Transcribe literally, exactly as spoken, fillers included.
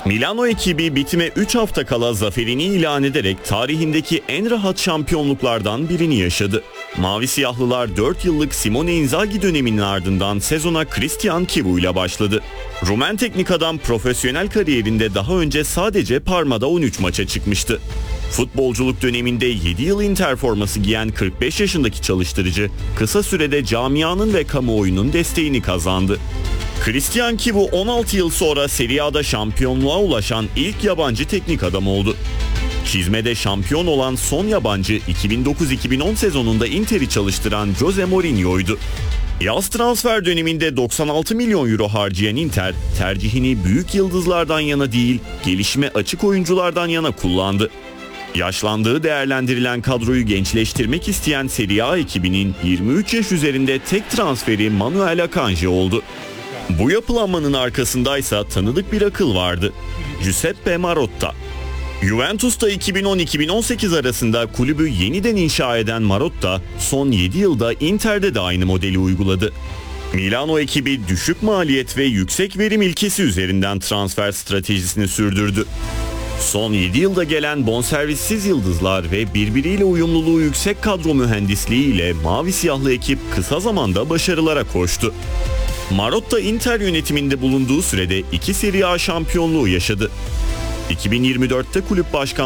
Milano ekibi bitime üç hafta kala zaferini ilan ederek tarihindeki en rahat şampiyonluklardan birini yaşadı. Mavi siyahlılar dört yıllık Simone Inzaghi döneminin ardından sezona Cristian Chivu ile başladı. Rumen teknik adam profesyonel kariyerinde daha önce sadece Parma'da on üç maça çıkmıştı. Futbolculuk döneminde yedi yıl Inter forması giyen kırk beş yaşındaki çalıştırıcı kısa sürede camianın ve kamuoyunun desteğini kazandı. Cristian Chivu on altı yıl sonra Serie A'da şampiyonluğa ulaşan ilk yabancı teknik adam oldu. Çizmede şampiyon olan son yabancı iki bin dokuz iki bin on sezonunda Inter'i çalıştıran Jose Mourinho'ydu. Yaz transfer döneminde doksan altı milyon euro harcayan Inter, tercihini büyük yıldızlardan yana değil, gelişime açık oyunculardan yana kullandı. Yaşlandığı değerlendirilen kadroyu gençleştirmek isteyen Serie A ekibinin yirmi üç yaş üzerinde tek transferi Manuel Akanji oldu. Bu yapılanmanın arkasındaysa tanıdık bir akıl vardı: Giuseppe Marotta. Juventus'ta iki bin on iki bin on sekiz arasında kulübü yeniden inşa eden Marotta, son yedi yılda Inter'de de aynı modeli uyguladı. Milano ekibi düşük maliyet ve yüksek verim ilkesi üzerinden transfer stratejisini sürdürdü. Son yedi yılda gelen bonservissiz yıldızlar ve birbiriyle uyumluluğu yüksek kadro mühendisliği ile mavi siyahlı ekip kısa zamanda başarılara koştu. Marotta Inter yönetiminde bulunduğu sürede iki Serie A şampiyonluğu yaşadı. iki bin yirmi dörtte kulüp başkanlığı